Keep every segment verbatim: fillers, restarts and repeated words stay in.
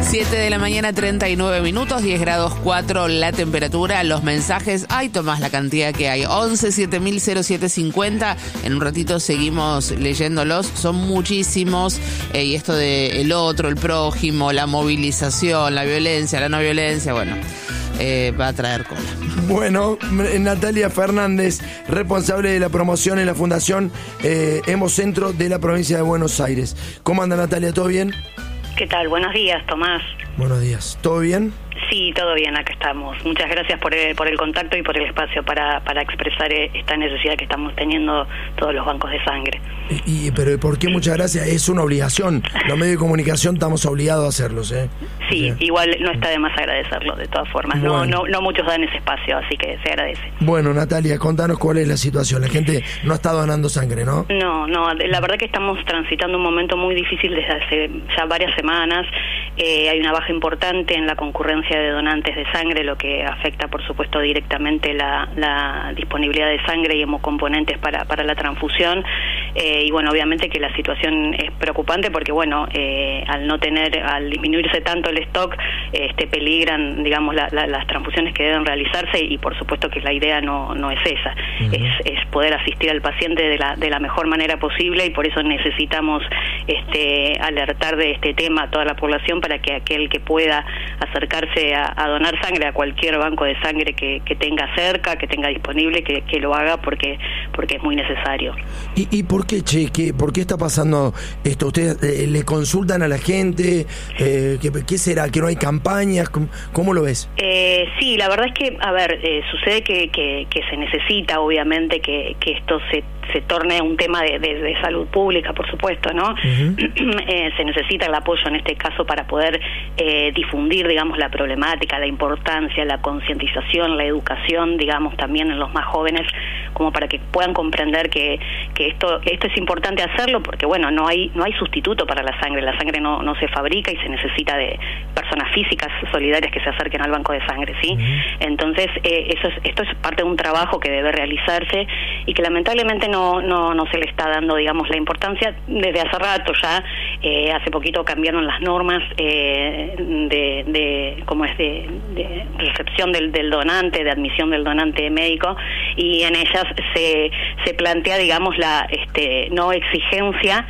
siete de la mañana, treinta y nueve minutos, diez grados cuatro la temperatura. Los mensajes, ay Tomás, la cantidad que hay. once siete mil cero siete cincuenta. En un ratito seguimos leyéndolos. Son muchísimos. Eh, y esto de el otro, el prójimo, la movilización, la violencia, la no violencia, bueno, eh, va a traer cola. Bueno, Natalia Fernández, responsable de la promoción en la Fundación eh, Hemocentro de la provincia de Buenos Aires. ¿Cómo anda, Natalia? ¿Todo bien? ¿Qué tal? Buenos días, Tomás. Buenos días. ¿Todo bien? Sí, todo bien, acá estamos. Muchas gracias por el, por el contacto y por el espacio para, para expresar esta necesidad que estamos teniendo todos los bancos de sangre. Y, y pero ¿por qué muchas gracias? Es una obligación. Los medios de comunicación estamos obligados a hacerlos, ¿eh? Sí, o sea, igual no está de más agradecerlo, de todas formas. Bueno. No, no, no muchos dan ese espacio, así que se agradece. Bueno, Natalia, contanos cuál es la situación. La gente no está donando sangre, ¿no? No, no, la verdad que estamos transitando un momento muy difícil desde hace ya varias semanas. Eh, hay una baja importante en la concurrencia de donantes de sangre, lo que afecta, por supuesto, directamente la, la disponibilidad de sangre y hemocomponentes para, para la transfusión. Eh, y bueno, obviamente que la situación es preocupante porque, bueno, eh, al no tener, al disminuirse tanto el stock, este, peligran, digamos, la, la, las transfusiones que deben realizarse y, por supuesto, que la idea no, no es esa. Uh-huh. es, es poder asistir al paciente de la, de la mejor manera posible y por eso necesitamos este, alertar de este tema a toda la población para que aquel que pueda acercarse a, a donar sangre a cualquier banco de sangre que, que tenga cerca, que tenga disponible, que, que lo haga porque porque es muy necesario. ¿Y, y por qué, che? ¿Qué, ¿Por qué está pasando esto? ¿Ustedes eh, le consultan a la gente? Eh, ¿qué, ¿Qué será? ¿Que no hay campañas? ¿Cómo, cómo lo ves? Eh, sí, la verdad es que, a ver, eh, sucede que, que, que se necesita, obviamente, que, que esto se se torne un tema de, de, de salud pública, por supuesto, ¿no? Uh-huh. eh, se necesita el apoyo en este caso para poder eh, difundir, digamos, la problemática, la importancia, la concientización, la educación, digamos, también en los más jóvenes, como para que puedan comprender que, que esto que esto es importante hacerlo, porque, bueno, no hay no hay sustituto para la sangre, la sangre no, no se fabrica y se necesita de personas físicas solidarias que se acerquen al banco de sangre, ¿sí? Uh-huh. Entonces, eh, eso es, esto es parte de un trabajo que debe realizarse y que lamentablemente no No, no, no se le está dando, digamos, la importancia desde hace rato ya. Eh, hace poquito cambiaron las normas eh, de, de, ¿cómo es?, de, de recepción del, del donante, de admisión del donante médico, y en ellas se, se plantea, digamos, la este, no exigencia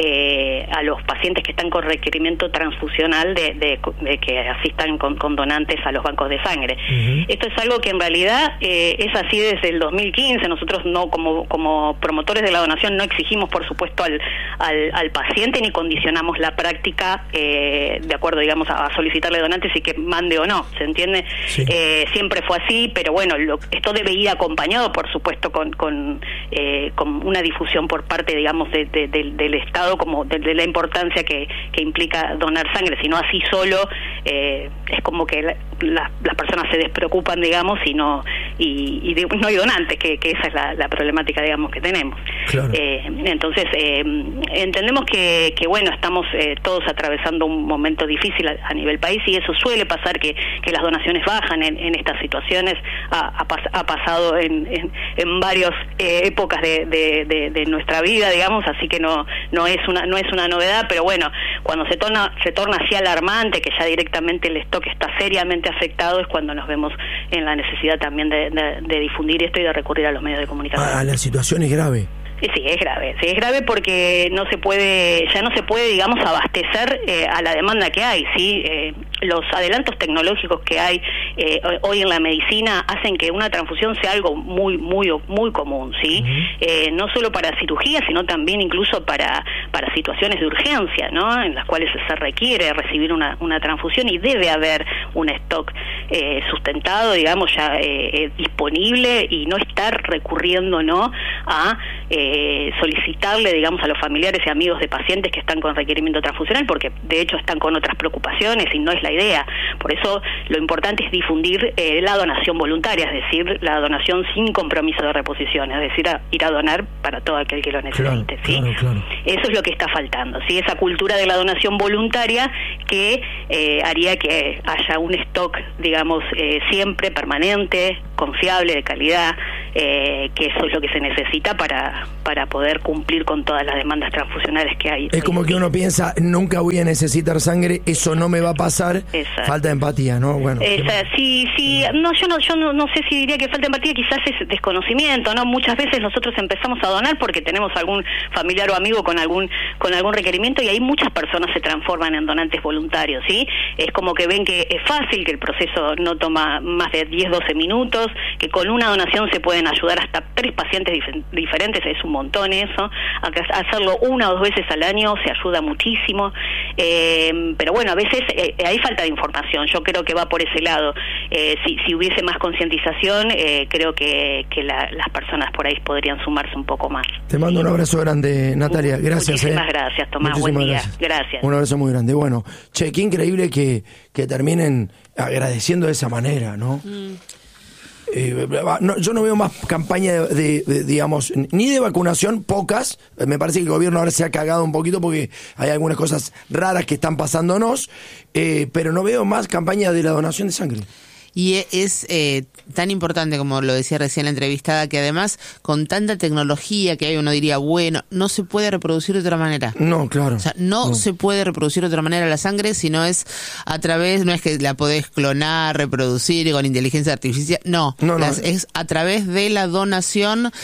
eh, a los pacientes que están con requerimiento transfusional de, de, de que asistan con, con donantes a los bancos de sangre. Uh-huh. Esto es algo que en realidad eh, es así desde el dos mil quince. Nosotros no, como, como promotores de la donación, no exigimos, por supuesto, al, al, al paciente ni condicionamos la práctica eh, de acuerdo, digamos, a, a solicitarle donantes y que mande o no, ¿se entiende? Sí. Eh, siempre fue así, pero bueno, lo, esto debe ir acompañado, por supuesto, con, con, eh, con una difusión por parte, digamos, de, de, de, del Estado, como de, de la importancia que, que implica donar sangre, si no así solo eh, es como que la, la, las personas se despreocupan, digamos, y no y, y de, no hay donantes, que, que esa es la, la problemática, digamos, que tenemos. Claro. Eh, entonces, eh, entendemos que, que, bueno, estamos eh, todos atravesando un momento difícil a, a nivel país y eso suele pasar, que, que las donaciones bajan en, en estas situaciones. Ha, ha, pas, ha pasado en, en, en varias eh, épocas de, de, de, de nuestra vida, digamos, así que no no es una no es una novedad, pero bueno, cuando se torna se torna así alarmante, que ya directamente el stock está seriamente afectado, es cuando nos vemos en la necesidad también de, de, de difundir esto y de recurrir a los medios de comunicación. Ah, la situación es grave. Sí, es grave, sí, es grave porque no se puede, ya no se puede, digamos, abastecer eh, a la demanda que hay, ¿sí? Eh, los adelantos tecnológicos que hay eh, hoy en la medicina hacen que una transfusión sea algo muy, muy, muy común, ¿sí? Uh-huh. Eh, no solo para cirugía, sino también incluso para para situaciones de urgencia, ¿no? En las cuales se requiere recibir una, una transfusión y debe haber un stock eh, sustentado, digamos, ya eh, eh, disponible y no estar recurriendo, ¿no?, a eh, solicitarle, digamos, a los familiares y amigos de pacientes que están con requerimiento transfusional, porque de hecho están con otras preocupaciones y no es la idea. Por eso lo importante es difundir eh, la donación voluntaria, es decir, la donación sin compromiso de reposición, es decir, a, ir a donar para todo aquel que lo necesite, claro, ¿sí? Claro, claro. Eso es lo que está faltando, ¿sí? Esa cultura de la donación voluntaria que eh, haría que haya un stock, digamos, eh, siempre permanente, confiable, de calidad, eh, que eso es lo que se necesita para, para poder cumplir con todas las demandas transfusionales que hay. Es como que uno piensa, nunca voy a necesitar sangre, eso no me va a pasar. Exacto. Falta de empatía, ¿no? Bueno. Esa, sí, sí, no, yo no, yo no, no sé si diría que falta de empatía, quizás es desconocimiento, ¿no? Muchas veces nosotros empezamos a donar porque tenemos algún familiar o amigo con algún, con algún requerimiento, y ahí muchas personas se transforman en donantes voluntarios, ¿sí? Es como que ven que es fácil, que el proceso no toma más de diez, doce minutos, que con una donación se pueden ayudar hasta tres pacientes dif- diferentes, es un montón eso. Hacerlo una o dos veces al año se ayuda muchísimo, eh, pero bueno, a veces eh, hay falta de información, yo creo que va por ese lado. Eh, si, si hubiese más concientización, eh, creo que, que la, las personas por ahí podrían sumarse un poco más. Te mando un abrazo grande, Natalia, gracias. Muchísimas eh. gracias, Tomás, Muchísimas buen día, gracias. gracias. Un abrazo muy grande. Bueno, che, qué increíble que, que terminen agradeciendo de esa manera, ¿no? Mm. Eh, no, yo no veo más campaña de, de, de, digamos, ni de vacunación, pocas. Me parece que el gobierno ahora se ha cagado un poquito porque hay algunas cosas raras que están pasándonos, eh, pero no veo más campaña de la donación de sangre. Y es eh, tan importante, como lo decía recién la entrevistada, que además con tanta tecnología que hay, uno diría, bueno, no se puede reproducir de otra manera. No, claro. O sea, no, no. se puede reproducir de otra manera la sangre, sino es a través, no es que la podés clonar, reproducir con inteligencia artificial, no, no, no. Las, es a través de la donación,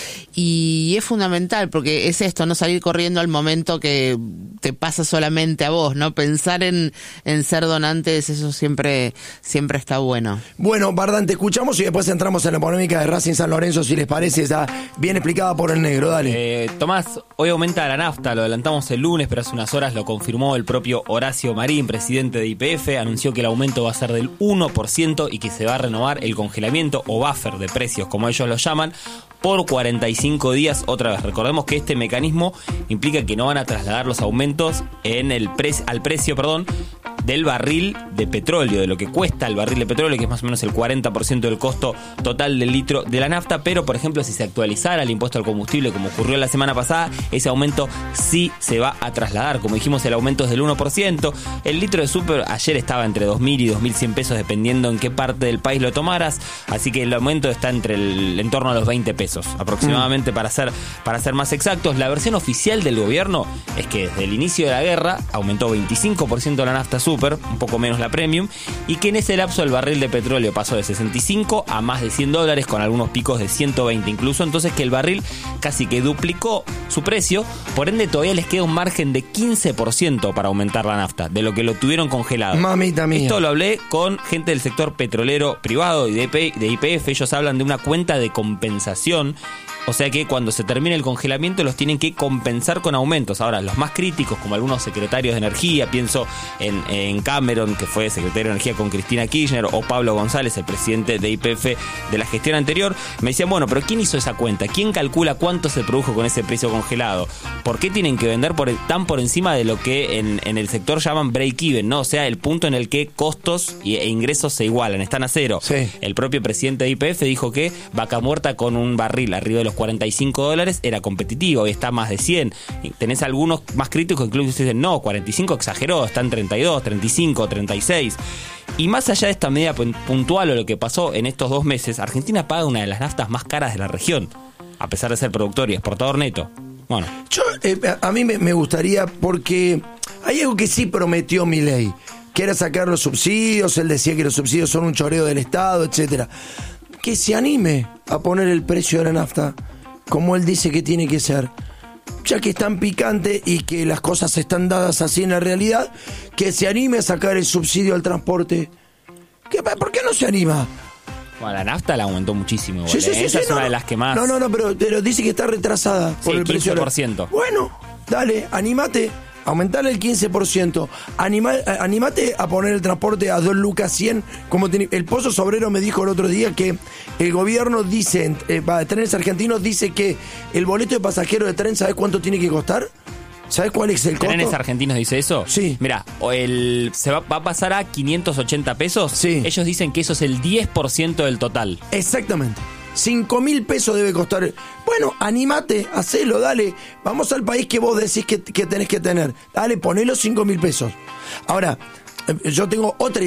y es fundamental, porque es esto, no salir corriendo al momento que te pasa solamente a vos, ¿no? Pensar en, en ser donantes, eso siempre, siempre está bueno. Bueno, Bardán, te escuchamos y después entramos en la polémica de Racing San Lorenzo, si les parece, está bien explicada por el negro, dale. Eh, Tomás, hoy aumenta la nafta, lo adelantamos el lunes, pero hace unas horas lo confirmó el propio Horacio Marín, presidente de Y P F, anunció que el aumento va a ser del uno por ciento y que se va a renovar el congelamiento o buffer de precios, como ellos lo llaman, por cuarenta y cinco días otra vez. Recordemos que este mecanismo implica que no van a trasladar los aumentos en el pre- al precio, perdón, del barril de petróleo, de lo que cuesta el barril de petróleo, que es más o menos el cuarenta por ciento del costo total del litro de la nafta, pero por ejemplo si se actualizara el impuesto al combustible como ocurrió la semana pasada, ese aumento sí se va a trasladar. Como dijimos, el aumento es del uno por ciento, el litro de súper ayer estaba entre dos mil y dos mil cien pesos dependiendo en qué parte del país lo tomaras, así que el aumento está entre el en torno a los veinte pesos aproximadamente, mm. para ser, para ser más exactos. La versión oficial del gobierno es que desde el inicio de la guerra aumentó veinticinco por ciento la nafta súper, un poco menos la premium, y que en ese lapso el barril de petróleo pasó de sesenta y cinco a más de cien dólares, con algunos picos de ciento veinte incluso, entonces que el barril casi que duplicó su precio, por ende todavía les queda un margen de quince por ciento para aumentar la nafta, de lo que lo tuvieron congelado. Mamita mía. Esto lo hablé con gente del sector petrolero privado y de Y P F, ellos hablan de una cuenta de compensación. O sea que cuando se termine el congelamiento los tienen que compensar con aumentos. Ahora, los más críticos, como algunos secretarios de energía, pienso en, en Cameron, que fue secretario de energía con Cristina Kirchner, o Pablo González, el presidente de Y P F de la gestión anterior, me decían, bueno, pero ¿quién hizo esa cuenta? ¿Quién calcula cuánto se produjo con ese precio congelado? ¿Por qué tienen que vender por, tan por encima de lo que en, en el sector llaman break-even, ¿no? O sea, el punto en el que costos e ingresos se igualan, están a cero. Sí. El propio presidente de Y P F dijo que Vaca Muerta con un barril arriba de los cuarenta y cinco dólares era competitivo, y está más de cien. Y tenés algunos más críticos que incluso dicen, no, cuarenta y cinco exageró, está en treinta y dos, treinta y cinco, treinta y seis. Y más allá de esta medida puntual o lo que pasó en estos dos meses, Argentina paga una de las naftas más caras de la región, a pesar de ser productor y exportador neto. Bueno. Yo, eh, a mí me, me gustaría, porque hay algo que sí prometió Milei, que era sacar los subsidios. Él decía que los subsidios son un choreo del Estado, etcétera. Que se anime a poner el precio de la nafta como él dice que tiene que ser, ya que es tan picante y que las cosas están dadas así en la realidad, que se anime a sacar el subsidio al transporte. ¿Qué, ¿Por qué no se anima? Bueno, la nafta la aumentó muchísimo. Igual, sí, sí, ¿eh? sí, Esa sí, es no, una de las que más... No, no, no, pero, pero dice que está retrasada por sí, el precio. quince por ciento. Bueno, dale, anímate. Aumentarle el quince por ciento. Anima, animate a poner el transporte a dos lucas cien. Como ten, el Pozo Sobrero me dijo el otro día que el gobierno dice, eh, para trenes argentinos, dice que el boleto de pasajero de tren, ¿sabes cuánto tiene que costar? ¿Sabes cuál es el costo? ¿Trenes argentinos dice eso? Sí. Mira, el, se va, va a pasar a quinientos ochenta pesos. Sí. Ellos dicen que eso es el diez por ciento del total. Exactamente. Cinco mil pesos debe costar. Bueno, animate, hacelo, dale. Vamos al país que vos decís que, que tenés que tener. Dale, poné los cinco mil pesos. Ahora, yo tengo otra idea.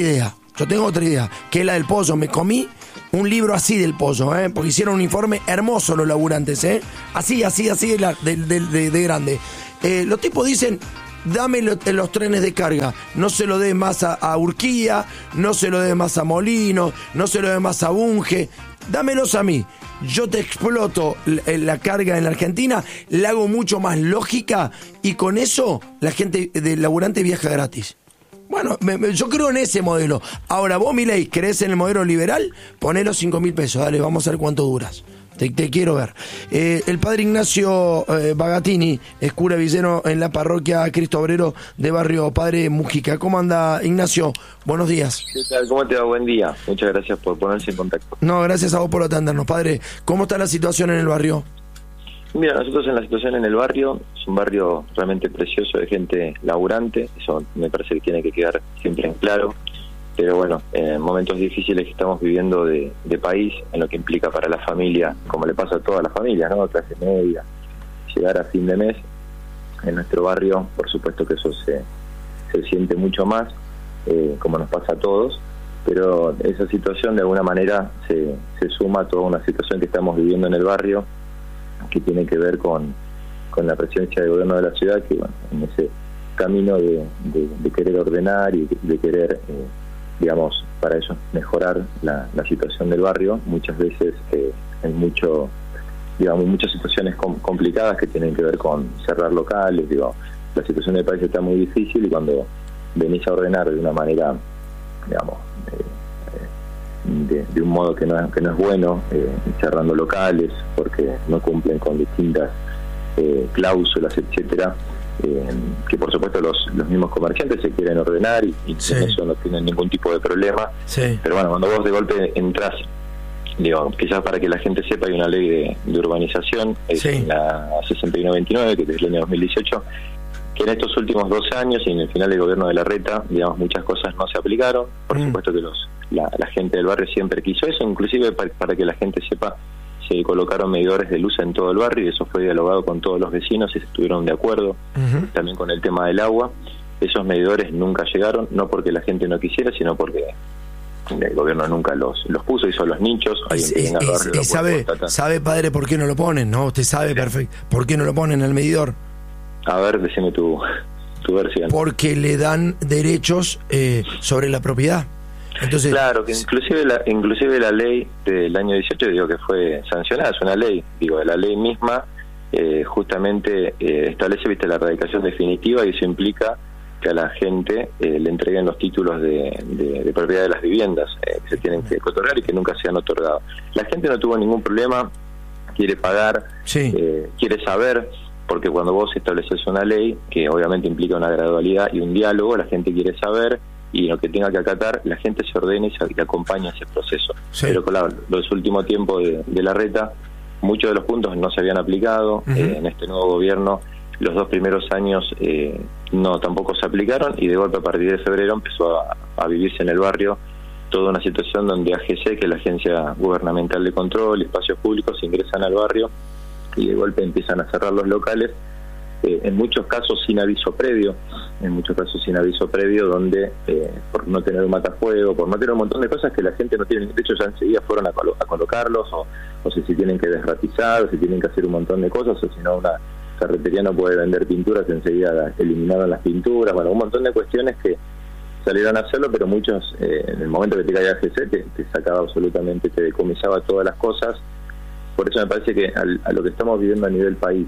Yo tengo otra idea, que es la del Pozo. Me comí un libro así del Pozo, ¿eh? Porque hicieron un informe hermoso los laburantes, ¿eh? Así, así, así de, de, de, de, de grande. Eh, los tipos dicen, dame lo, los trenes de carga, no se lo dé más a, a Urquía, no se lo dé más a Molino, no se lo dé más a Bunge, dámelos a mí. Yo te exploto la, la carga en la Argentina, la hago mucho más lógica y con eso la gente del laburante viaja gratis. Bueno, me, me, yo creo en ese modelo. Ahora, vos, Milei, ¿crees en el modelo liberal? Poné los cinco mil pesos, dale, vamos a ver cuánto duras. Te, te quiero ver. Eh, el padre Ignacio eh, Bagatini es cura villero en la parroquia Cristo Obrero de Barrio Padre Mujica. ¿Cómo anda, Ignacio? Buenos días. ¿Qué tal? ¿Cómo te va? Buen día. Muchas gracias por ponerse en contacto. No, gracias a vos por atendernos, padre. ¿Cómo está la situación en el barrio? Mira, nosotros en la situación en el barrio, es un barrio realmente precioso de gente laburante, eso me parece que tiene que quedar siempre en claro, pero bueno, en momentos difíciles que estamos viviendo de, de país, en lo que implica para la familia, como le pasa a todas las familias, ¿no? Clase media, llegar a fin de mes, en nuestro barrio, por supuesto que eso se, se siente mucho más, eh, como nos pasa a todos, pero esa situación de alguna manera se, se suma a toda una situación que estamos viviendo en el barrio, que tiene que ver con, con la presencia del gobierno de la ciudad, que bueno, en ese camino de, de, de querer ordenar y de, de querer, eh, digamos, para eso mejorar la, la situación del barrio, muchas veces eh, hay mucho, digamos, muchas situaciones com- complicadas que tienen que ver con cerrar locales, digo, la situación del país está muy difícil y cuando venís a ordenar de una manera, digamos, eh, De, de un modo que no, que no es bueno, eh, cerrando locales porque no cumplen con distintas eh, cláusulas, etcétera, eh, que por supuesto los, los mismos comerciantes se quieren ordenar y, y sí. En eso no tienen ningún tipo de problema, sí. Pero bueno, cuando vos de golpe entras, digo, quizás para que la gente sepa, hay una ley de, de urbanización, es sí. La sesenta y nueve veintinueve, que es el año dos mil dieciocho, que en estos últimos dos años y en el final del gobierno de Larreta, digamos, muchas cosas no se aplicaron. Por mm. supuesto que los la, la gente del barrio siempre quiso eso, inclusive para, para que la gente sepa, se colocaron medidores de luz en todo el barrio y eso fue dialogado con todos los vecinos y se estuvieron de acuerdo. Uh-huh. También con el tema del agua, esos medidores nunca llegaron, no porque la gente no quisiera, sino porque el gobierno nunca los los puso, hizo los nichos. Es, es, es, es, sabe, sabe, padre, por qué no lo ponen, ¿no? Usted sabe sí. Perfecto. ¿Por qué no lo ponen el medidor? A ver, decime tu, tu versión. Porque le dan derechos eh, sobre la propiedad. Entonces, claro, que inclusive la, inclusive la ley del año dieciocho, digo que fue sancionada, es una ley, digo, la ley misma eh, justamente eh, establece, viste, la erradicación definitiva y eso implica que a la gente eh, le entreguen los títulos de, de, de propiedad de las viviendas eh, que se tienen que otorgar y que nunca se han otorgado. La gente no tuvo ningún problema, quiere pagar, sí. eh, quiere saber, porque cuando vos estableces una ley que obviamente implica una gradualidad y un diálogo, la gente quiere saber y lo que tenga que acatar, la gente se ordena y se acompaña ese proceso. Sí. Pero claro, los últimos tiempos de, de Larreta, muchos de los puntos no se habían aplicado. Uh-huh. eh, en este nuevo gobierno, los dos primeros años eh, no tampoco se aplicaron y de golpe a partir de febrero empezó a, a vivirse en el barrio toda una situación donde A G C, que es la Agencia Gubernamental de Control y Espacios Públicos, ingresan al barrio y de golpe empiezan a cerrar los locales, eh, en muchos casos sin aviso previo, en muchos casos sin aviso previo, donde eh, por no tener un matafuego, por no tener un montón de cosas que la gente no tiene, de hecho ya enseguida fueron a, colo- a colocarlos, o, o si, si tienen que desratizar, o si tienen que hacer un montón de cosas, o si no una ferretería no puede vender pinturas, enseguida eliminaron las pinturas, bueno, un montón de cuestiones que salieron a hacerlo, pero muchos, eh, en el momento que te caía A G C, te, te sacaba absolutamente, te decomisaba todas las cosas. Por eso me parece que al, a lo que estamos viviendo a nivel país,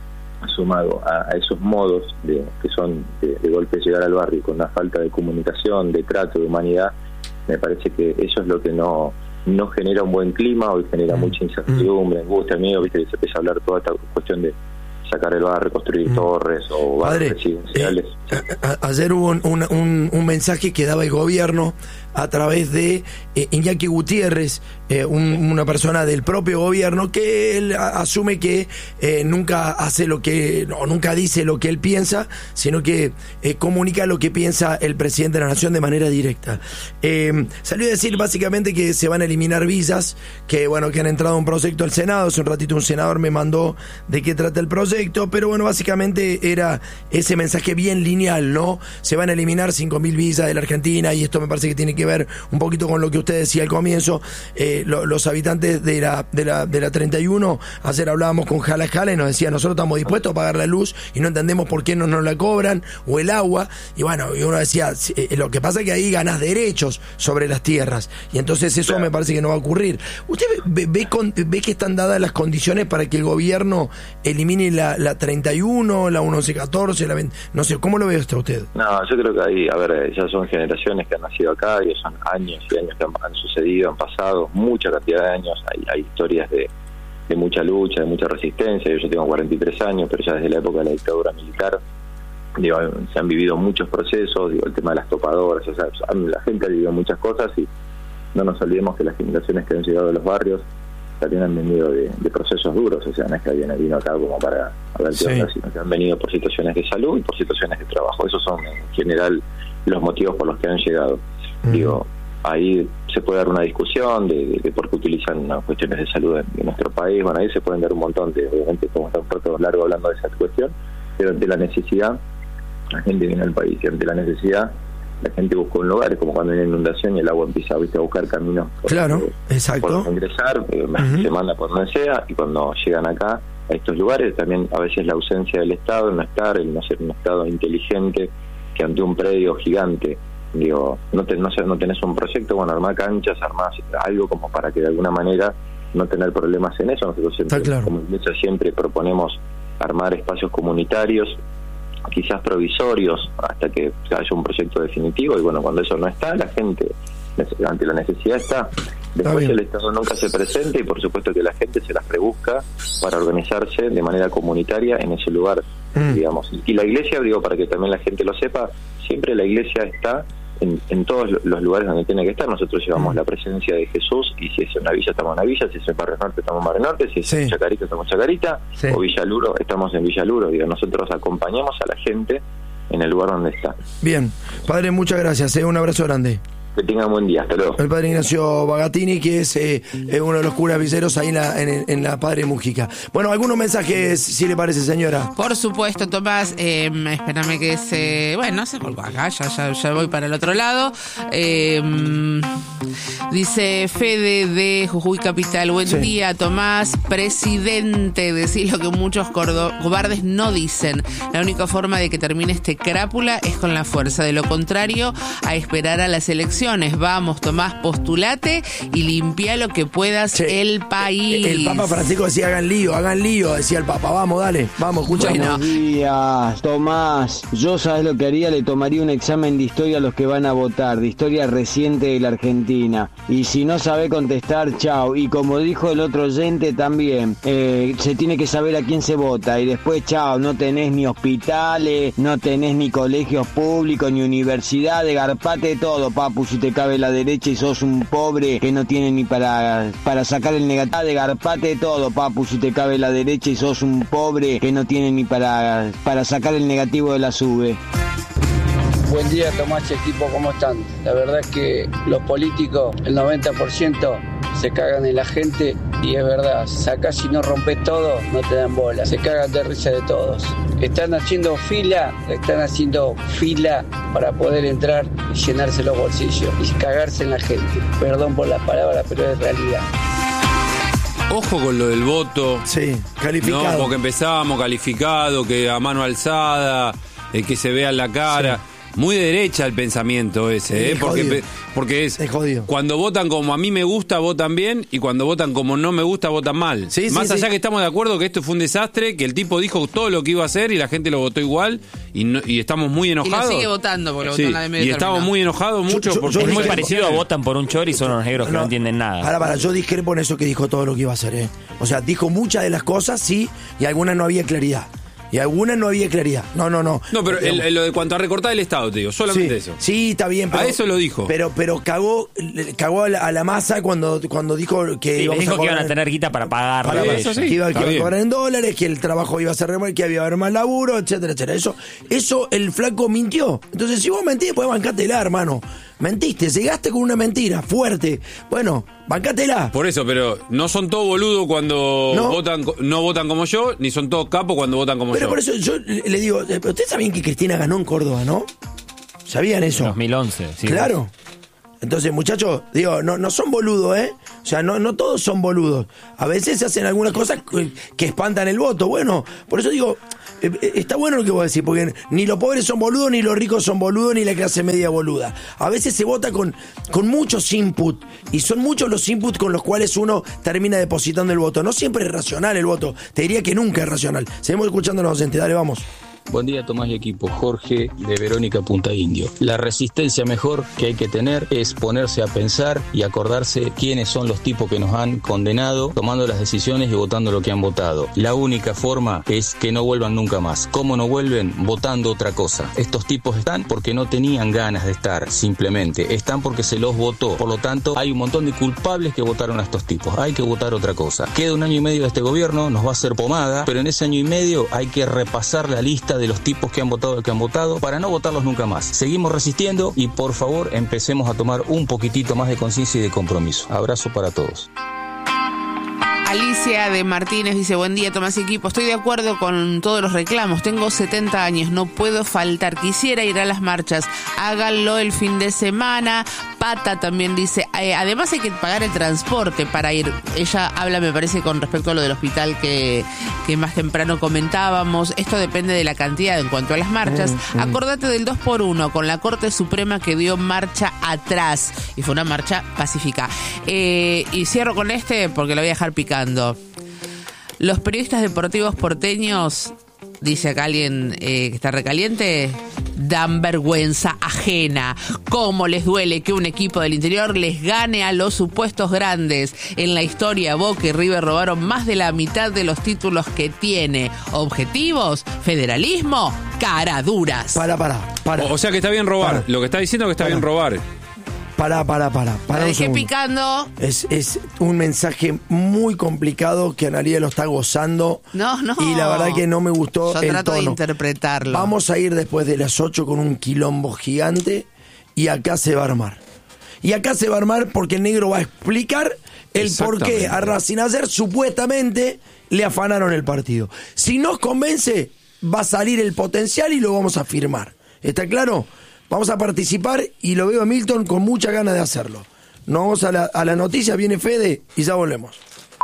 sumado a, a esos modos de, que son de, de golpe llegar al barrio con una falta de comunicación, de trato, de humanidad, me parece que eso es lo que no no genera un buen clima, hoy genera mm. mucha incertidumbre, angustia, miedo, viste, que se empieza a hablar toda esta cuestión de sacar el barrio, construir mm. torres o barrios Padre, residenciales. Eh, a, a, ayer hubo un, un, un, un mensaje que daba el gobierno a través de eh, Iñaki Gutiérrez, eh, un, una persona del propio gobierno, que él a, asume que eh, nunca hace lo que, o nunca dice lo que él piensa, sino que eh, comunica lo que piensa el presidente de la Nación de manera directa. Eh, salió a decir básicamente que se van a eliminar villas, que bueno, que han entrado un proyecto al Senado. Hace un ratito un senador me mandó de qué trata el proyecto, pero bueno, básicamente era ese mensaje bien lineal, ¿no? Se van a eliminar cinco mil villas de la Argentina y esto me parece que tiene que que ver un poquito con lo que usted decía al comienzo. Eh, lo, los habitantes de la, de la de la treinta y uno, ayer hablábamos con Jala Jala y nos decía, nosotros estamos dispuestos a pagar la luz y no entendemos por qué no nos la cobran, o el agua, y bueno, y uno decía, eh, lo que pasa es que ahí ganás derechos sobre las tierras, y entonces eso me parece que no va a ocurrir. ¿Usted ve, ve, con, ve que están dadas las condiciones para que el gobierno elimine la, la treinta y uno, la once catorce, la veinte, no sé, ¿cómo lo ve usted? usted? No, yo creo que ahí, a ver, ya son generaciones que han nacido acá, y son años y años que han, han sucedido, han pasado, mucha cantidad de años, hay, hay historias de de mucha lucha, de mucha resistencia. Yo tengo cuarenta y tres años, pero ya desde la época de la dictadura militar, digo, se han vivido muchos procesos, digo, el tema de las topadoras, o sea, la gente ha vivido muchas cosas, y no nos olvidemos que las generaciones que han llegado de los barrios también han venido de, de procesos duros, o sea, no es que alguien vino acá como para a ver qué onda, sino que han venido por situaciones de salud y por situaciones de trabajo. Esos son en general los motivos por los que han llegado. Uh-huh. Digo, ahí se puede dar una discusión de, de, de por qué utilizan ¿no? cuestiones de salud en, en nuestro país. Bueno, ahí se pueden dar un montón de, obviamente, como está un poco largo hablando de esa cuestión, pero ante la necesidad, la gente viene al país, y ante la necesidad, la gente busca un lugar. Es como cuando hay una inundación y el agua empieza, ¿viste?, a buscar caminos. Por, claro, por, exacto. Por ingresar, eh, uh-huh. se manda por donde sea, y cuando llegan acá, a estos lugares, también a veces la ausencia del Estado, el no estar, el no ser un Estado inteligente, que ante un predio gigante, digo, no, te, no, no tenés un proyecto, bueno, armar canchas, armar algo como para que de alguna manera no tener problemas en eso. Nosotros siempre, claro. como iglesia, siempre proponemos armar espacios comunitarios, quizás provisorios, hasta que haya un proyecto definitivo, y bueno, cuando eso no está, la gente, ante la necesidad está. Después el Estado nunca se presenta, y por supuesto que la gente se las rebusca para organizarse de manera comunitaria en ese lugar, mm. digamos. Y la iglesia, digo, para que también la gente lo sepa, siempre la iglesia está en, en todos los lugares donde tiene que estar. Nosotros llevamos mm. la presencia de Jesús, y si es en una villa estamos en una villa, si es en Barrio Norte estamos en Barrio Norte, si es sí. en Chacarita estamos en Chacarita, sí. o Villaluro estamos en Villaluro. Digo, nosotros acompañamos a la gente en el lugar donde está. Bien, padre, muchas gracias, ¿eh? Un abrazo grande. Que tengan buen día, hasta luego. El padre Ignacio Bagatini, que es eh, uno de los curas viseros ahí en la, en, en la Padre Mújica. Bueno, algunos mensajes, si le parece, señora. Por supuesto, Tomás, eh, espérame que se... Bueno, se colgó acá, ya, ya, ya voy para el otro lado. Eh, dice Fede de Jujuy Capital, buen sí. día, Tomás, presidente, decís lo que muchos cordo- cobardes no dicen. La única forma de que termine este crápula es con la fuerza, de lo contrario, a esperar a las elecciones. Vamos, Tomás, postulate y limpia lo que puedas che, el país. El Papa Francisco decía, hagan lío, hagan lío, decía el Papa. Vamos, dale, vamos, escuchamos. Buenos días, Tomás. Yo, ¿sabes lo que haría? Le tomaría un examen de historia a los que van a votar, de historia reciente de la Argentina. Y si no sabe contestar, chao. Y como dijo el otro oyente también, eh, se tiene que saber a quién se vota. Y después, chao, no tenés ni hospitales, no tenés ni colegios públicos, ni universidades, garpate todo, papu. Si te cabe la derecha y sos un pobre que no tiene ni para para sacar el negativo, de garpate todo, papu. Si te cabe la derecha y sos un pobre que no tiene ni para para sacar el negativo de la sube. Buen día, Tomás y equipo, ¿cómo están? La verdad es que los políticos, el noventa por ciento se cagan en la gente, y es verdad, sacás y no rompes todo, no te dan bola, se cagan de risa de todos. Están haciendo fila, están haciendo fila para poder entrar y llenarse los bolsillos y cagarse en la gente. Perdón por la palabra, pero es realidad. Ojo con lo del voto. Sí, calificado. No, porque empezábamos calificado, que a mano alzada, eh, que se vea en la cara. Sí. Muy de derecha el pensamiento ese, ¿eh? Porque, porque es, es jodido. Cuando votan como a mí me gusta, votan bien, y cuando votan como no me gusta, votan mal. Sí, Más sí, allá sí. que estamos de acuerdo que esto fue un desastre, que el tipo dijo todo lo que iba a hacer y la gente lo votó igual, y, no, y estamos muy enojados. Y lo sigue votando porque lo sí, votó en la de medio y estamos terminado. muy enojados mucho. Yo- yo- porque yo Es muy discrepo. parecido a votan por un chori y son unos negros que no, No. entienden nada. Para, para, yo discrepo en eso que dijo todo lo que iba a hacer, ¿eh? O sea, dijo muchas de las cosas, sí, y algunas no había claridad. Y algunas no había claridad. No, no, no. No, pero el, el- lo de cuanto a recortar el Estado, te digo, solamente sí, eso. Sí, está bien. Pero, A eso lo dijo. Pero, pero cagó, cagó a la, a la masa cuando, cuando dijo que Sí, íbamos dijo a que iban cobrar- a tener guita para pagar. para- Eso que sí, iba, que está iba a bien. cobrar en dólares, que el trabajo iba a ser remuer- que había haber más laburo, etcétera, etcétera. Eso, eso el flaco mintió. Entonces, si vos mentís, después bancátela, hermano. Mentiste, llegaste con una mentira fuerte. Bueno, bancátela. Por eso, pero no son todos boludos cuando No. votan, co- no votan como yo, ni son todos capos cuando votan como Pero yo. por eso yo le le digo, eh, pero ustedes sabían que Cristina ganó en Córdoba, ¿no? ¿Sabían eso? dos mil once, sí. Claro. Entonces, muchachos, digo, no, no son boludos, ¿eh? O sea, no, no todos son boludos. A veces se hacen algunas cosas que, que espantan el voto. Bueno, por eso digo, eh, eh, está bueno lo que vos decís, porque ni los pobres son boludos, ni los ricos son boludos, ni la clase media boluda. A veces se vota con, con muchos inputs, y son muchos los inputs con los cuales uno termina depositando el voto. No siempre es racional el voto, te diría que nunca es racional. Seguimos escuchando a los docentes, dale, vamos. Buen día, Tomás y equipo. Jorge de Verónica Punta Indio. La resistencia mejor que hay que tener es ponerse a pensar y acordarse quiénes son los tipos que nos han condenado, tomando las decisiones y votando lo que han votado. La única forma es que no vuelvan nunca más. ¿Cómo no vuelven? Votando otra cosa. Estos tipos están porque no tenían ganas de estar, simplemente. Están porque se los votó. Por lo tanto, hay un montón de culpables que votaron a estos tipos. Hay que votar otra cosa. Queda un año y medio de este gobierno, nos va a hacer pomada, pero en ese año y medio hay que repasar la lista de los tipos que han votado el que han votado para no votarlos nunca más. Seguimos resistiendo y por favor empecemos a tomar un poquitito más de conciencia y de compromiso. Abrazo para todos. Alicia de Martínez dice, buen día, Tomás y equipo, estoy de acuerdo con todos los reclamos, tengo setenta años, no puedo faltar, quisiera ir a las marchas, háganlo el fin de semana. Pata también dice, eh, además hay que pagar el transporte para ir. Ella habla, me parece, con respecto a lo del hospital que, que más temprano comentábamos. Esto depende de la cantidad en cuanto a las marchas. Mm, mm. Acordate del dos por uno con la Corte Suprema que dio marcha atrás y fue una marcha pacífica. Eh, y cierro con este porque lo voy a dejar picando. Los periodistas deportivos porteños, dice acá alguien eh, que está recaliente, dan vergüenza ajena. ¿Cómo les duele que un equipo del interior les gane a los supuestos grandes? En la historia, Boca y River robaron más de la mitad de los títulos que tiene. ¿Objetivos? ¿Federalismo? Caraduras. Para, para, para. O, o sea que está bien robar. Para. Lo que está diciendo es que está Para. bien robar. Para, para, para. para Lo un dejé segundo. picando. Es, es un mensaje muy complicado que Analía lo está gozando. No, no. Y la verdad que no me gustó Yo el trato tono. de interpretarlo. Vamos a ir después de las ocho con un quilombo gigante y acá se va a armar. Y acá se va a armar porque el negro va a explicar el por qué a Racing ayer supuestamente le afanaron el partido. Si nos convence, va a salir el potencial y lo vamos a firmar. ¿Está claro? Vamos a participar y lo veo a Milton con mucha ganas de hacerlo. Nos vamos a la, a la noticia, viene Fede y ya volvemos.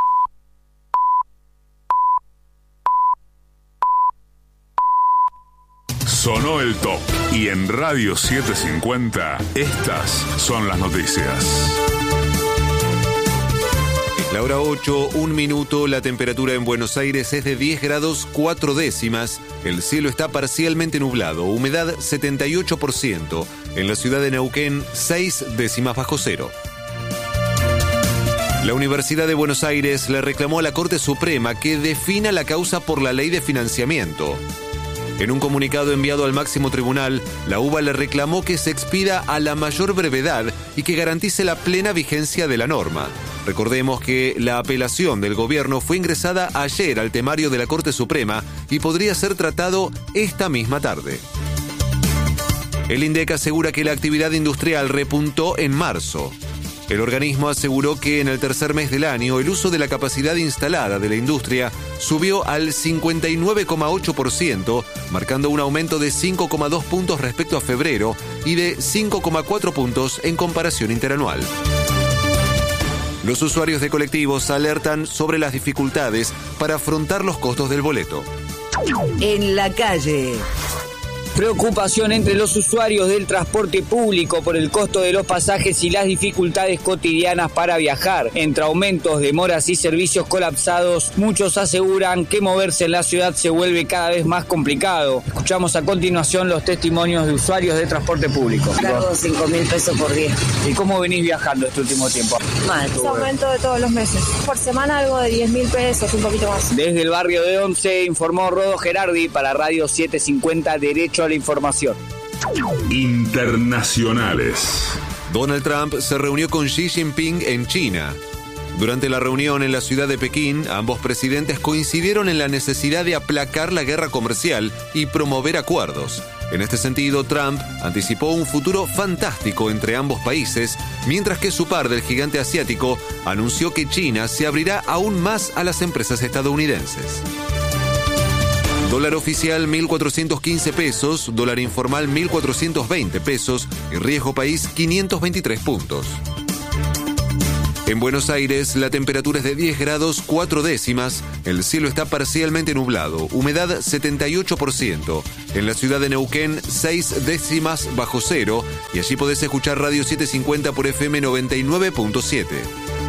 Sonó el top y en Radio setecientos cincuenta estas son las noticias. La hora ocho, un minuto, la temperatura en Buenos Aires es de diez grados cuatro décimas, el cielo está parcialmente nublado, humedad setenta y ocho por ciento, en la ciudad de Neuquén seis décimas bajo cero. La Universidad de Buenos Aires le reclamó a la Corte Suprema que defina la causa por la ley de financiamiento. En un comunicado enviado al máximo tribunal, la U B A le reclamó que se expida a la mayor brevedad y que garantice la plena vigencia de la norma. Recordemos que la apelación del gobierno fue ingresada ayer al temario de la Corte Suprema y podría ser tratado esta misma tarde. El INDEC asegura que la actividad industrial repuntó en marzo. El organismo aseguró que en el tercer mes del año el uso de la capacidad instalada de la industria subió al cincuenta y nueve coma ocho por ciento, marcando un aumento de cinco coma dos puntos respecto a febrero y de cinco coma cuatro puntos en comparación interanual. Los usuarios de colectivos alertan sobre las dificultades para afrontar los costos del boleto. En la calle. Preocupación entre los usuarios del transporte público por el costo de los pasajes y las dificultades cotidianas para viajar. Entre aumentos, demoras y servicios colapsados, muchos aseguran que moverse en la ciudad se vuelve cada vez más complicado. Escuchamos a continuación los testimonios de usuarios de transporte público. Cargo cinco mil pesos por día. ¿Y cómo venís viajando este último tiempo? Mal. Es aumento de todos los meses. Por semana algo de diez mil pesos, un poquito más. Desde el barrio de Once informó Rodo Gerardi para Radio setecientos cincuenta Derecho a la Información. Internacionales. Donald Trump se reunió con Xi Jinping en China. Durante la reunión en la ciudad de Pekín, ambos presidentes coincidieron en la necesidad de aplacar la guerra comercial y promover acuerdos. En este sentido, Trump anticipó un futuro fantástico entre ambos países, mientras que su par del gigante asiático anunció que China se abrirá aún más a las empresas estadounidenses. Dólar oficial mil cuatrocientos quince pesos, dólar informal mil cuatrocientos veinte pesos y riesgo país quinientos veintitrés puntos. En Buenos Aires, la temperatura es de diez grados cuatro décimas, el cielo está parcialmente nublado, humedad setenta y ocho por ciento. En la ciudad de Neuquén, seis décimas bajo cero, y allí podés escuchar Radio setecientos cincuenta por F M noventa y nueve punto siete.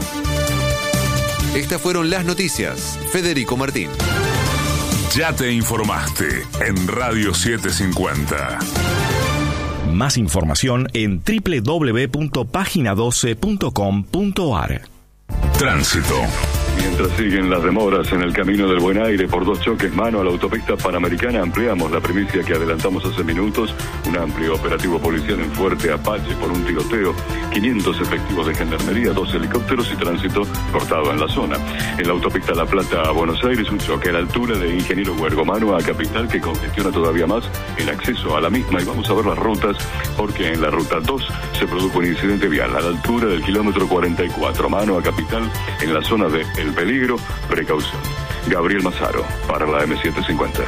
Estas fueron las noticias. Federico Martín. Ya te informaste en Radio setecientos cincuenta. Más información en doble u doble u doble u punto página doce punto com punto a r. Tránsito. Mientras siguen las demoras en el camino del Buen Aire por dos choques mano a la autopista Panamericana, ampliamos la primicia que adelantamos hace minutos, un amplio operativo policial en Fuerte Apache por un tiroteo, quinientos efectivos de gendarmería, dos helicópteros y tránsito cortado en la zona. En la autopista La Plata a Buenos Aires, un choque a la altura de Ingeniero Huergo Mano a Capital que congestiona todavía más el acceso a la misma, y vamos a ver las rutas porque en la ruta dos se produjo un incidente vial a la altura del kilómetro cuarenta y cuatro, Mano a Capital, en la zona de El Peligro, precaución. Gabriel Mazaro, para la M setecientos cincuenta.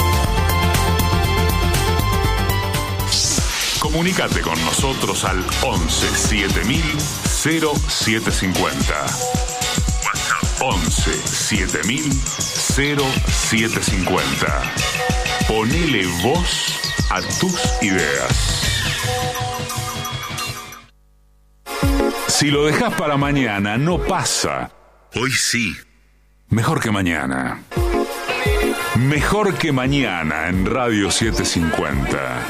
Comunícate con nosotros al once siete mil cero siete cincuenta. WhatsApp once siete mil cero siete cincuenta. Ponele voz a tus ideas. Si lo dejas para mañana, no pasa. Hoy sí. Mejor que mañana. Mejor que mañana en Radio setecientos cincuenta.